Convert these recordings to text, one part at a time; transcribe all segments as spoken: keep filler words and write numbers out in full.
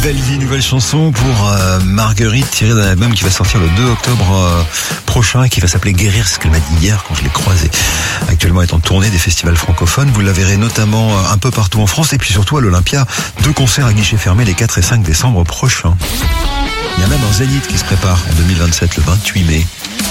Belle vie, nouvelle chanson pour euh, Marguerite, tirée d'un album qui va sortir le deux octobre euh, prochain et qui va s'appeler Guérir, ce qu'elle m'a dit hier quand je l'ai croisée. Actuellement est en tournée des festivals francophones. Vous la verrez notamment euh, un peu partout en France et puis surtout à l'Olympia. Deux concerts à guichet fermé les quatre et cinq décembre prochains. Il y a même un Zénith qui se prépare en deux mille vingt-sept, le vingt-huit mai.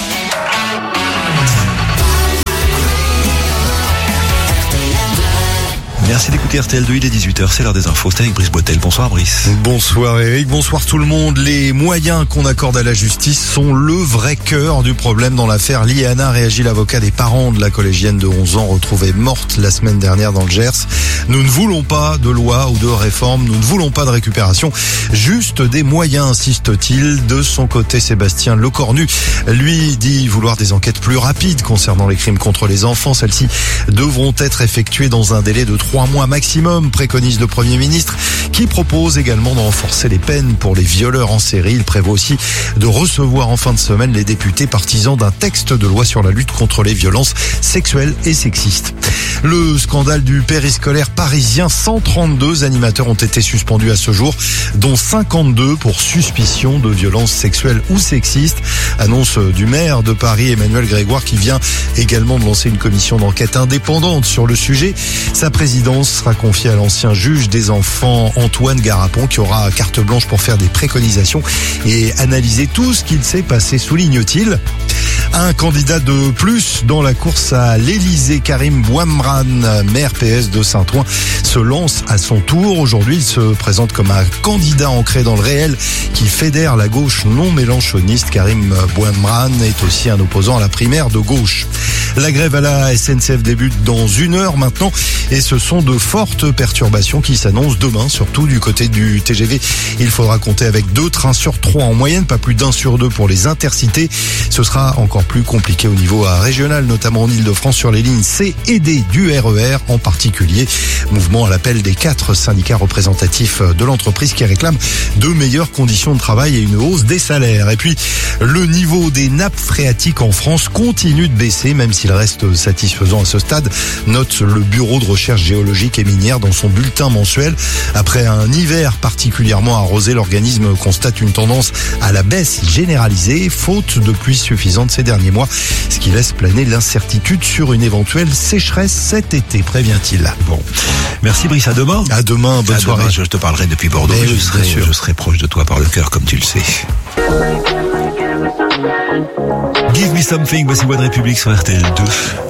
Merci d'écouter R T L deux, il est dix-huit heures, c'est l'heure des infos. C'est avec Brice Boitel. Bonsoir Brice. Bonsoir Eric, bonsoir tout le monde. Les moyens qu'on accorde à la justice sont le vrai cœur du problème dans l'affaire Liana, réagit l'avocat des parents de la collégienne de onze ans retrouvée morte la semaine dernière dans le Gers. Nous ne voulons pas de loi ou de réforme, nous ne voulons pas de récupération, juste des moyens, insiste-t-il. De son côté, Sébastien Lecornu, lui, dit vouloir des enquêtes plus rapides concernant les crimes contre les enfants. Celles-ci devront être effectuées dans un délai de trois mois maximum, préconise le Premier ministre, qui propose également de renforcer les peines pour les violeurs en série. Il prévoit aussi de recevoir en fin de semaine les députés partisans d'un texte de loi sur la lutte contre les violences sexuelles et sexistes. Le scandale du périscolaire parisien, cent trente-deux animateurs ont été suspendus à ce jour, dont cinquante-deux pour suspicion de violences sexuelles ou sexistes. Annonce du maire de Paris, Emmanuel Grégoire, qui vient également de lancer une commission d'enquête indépendante sur le sujet. Sa présidence sera confiée à l'ancien juge des enfants, Antoine Garapon, qui aura carte blanche pour faire des préconisations et analyser tout ce qu'il s'est passé, souligne-t-il. Un candidat de plus dans la course à l'Elysée, Karim Bouamran, maire P S de Saint-Ouen, se lance à son tour. Aujourd'hui, il se présente comme un candidat ancré dans le réel qui fédère la gauche non mélanchoniste. Karim Bouamran est aussi un opposant à la primaire de gauche. La grève à la S N C F débute dans une heure maintenant et ce sont de fortes perturbations qui s'annoncent demain, surtout du côté du T G V. Il faudra compter avec deux trains sur trois en moyenne, pas plus d'un sur deux pour les intercités. Ce sera encore plus compliqué au niveau régional, notamment en Ile-de-France sur les lignes C et D du R E R en particulier. Mouvement à l'appel des quatre syndicats représentatifs de l'entreprise qui réclament de meilleures conditions de travail et une hausse des salaires. Et puis, le niveau des nappes phréatiques en France continue de baisser, même s'il reste satisfaisant à ce stade, note le Bureau de recherche géologique et minière dans son bulletin mensuel. Après un hiver particulièrement arrosé, l'organisme constate une tendance à la baisse généralisée, faute de pluie suffisante ces derniers mois, ce qui laisse planer l'incertitude sur une éventuelle sécheresse cet été, prévient-il. Bon, merci Brice, à demain. À demain, bonne à soirée. Demain, je te parlerai depuis Bordeaux, Mais je, oui, serai, je serai proche de toi par le cœur, comme tu le sais. Give me something, voici One Republic sur R T L deux.